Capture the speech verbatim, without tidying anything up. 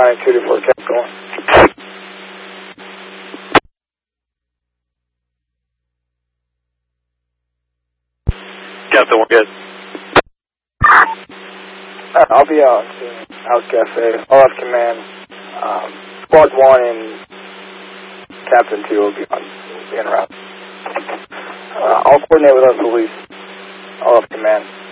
Sonic two two four, kept going. Captain, we're good. Uh, I'll be out soon. House Cafe. I'll have command. Um, Squad one and Captain two will be on, will be en route. Uh, I'll coordinate with our police. I'll have command.